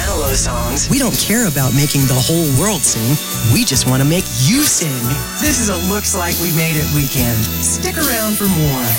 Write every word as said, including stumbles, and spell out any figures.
Manilow songs. We don't care about making the whole world sing. We just want to make you sing. This is a Looks Like We Made It weekend. Stick around for more.